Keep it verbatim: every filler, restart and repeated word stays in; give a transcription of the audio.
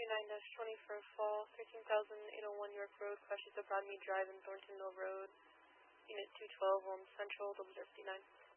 nine twenty for fall, thirteen thousand eight oh one York Road, crashes at Broadmead Drive and Thornton Mill Road, Unit two twelve, Williams Central, double zero fifty-nine.